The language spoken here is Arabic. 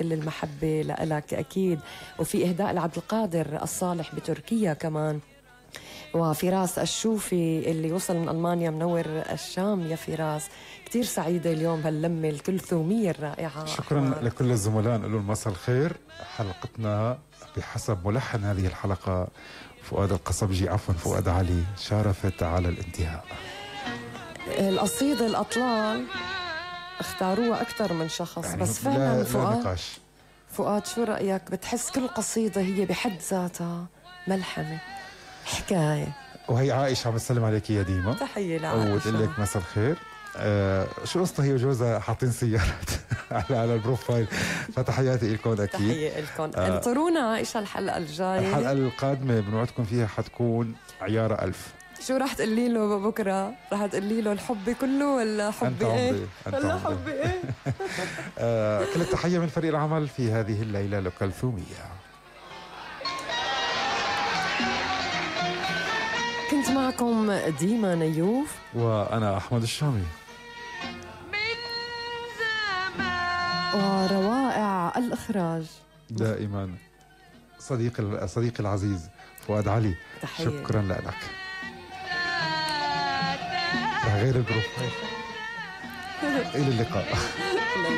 كل المحبة لك أكيد. وفي إهداء لعبد القادر الصالح بتركيا كمان، وفراس الشوفي اللي وصل من ألمانيا منور الشام. يا فراس كتير سعيدة اليوم هاللمة الكلثومية الرائعة. شكرا لكل الزملاء، نقول لهم مساء الخير. حلقتنا بحسب ملحن هذه الحلقة فؤاد القصبجي، عفوا فؤاد علي، شارفت على الانتهاء. القصيدة الأطلال اختاروها أكثر من شخص يعني، بس فعلا فؤاد شو رأيك؟ بتحس كل قصيدة هي بحد ذاتها ملحمة، حكاية. وهي عائشة عم تسلم عليك يا ديما، تحية لعائشة وتقول لك مساء الخير. شو قصتها هي وجوزها حاطين سيارات على البروفايل، فتحياتي لكم اكيد. تحية لكم. انطرونا عائشة الحلقة الجاية، الحلقة القادمة بنوعدكم فيها حتكون عيارة 1000. شو راح تقولي له بكره؟ راح تقولي له الحب كله ولا حبي ايه؟ ولا حبي ايه؟ كل التحية من فريق العمل في هذه الليلة الكلثومية. كنت معكم ديما نيوف وأنا أحمد الشامي، وروائع الإخراج دائما صديقي العزيز فؤاد علي. تحية. شكرا لك. غير البروفايل. إلى اللقاء.